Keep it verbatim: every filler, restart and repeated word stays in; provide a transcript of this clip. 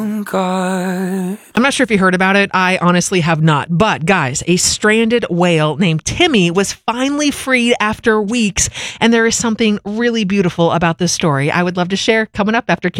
God. I'm not sure if you heard about it. I honestly have not. But guys, a stranded whale named Timmy was finally freed after weeks. And there is something really beautiful about this story I would love to share coming up after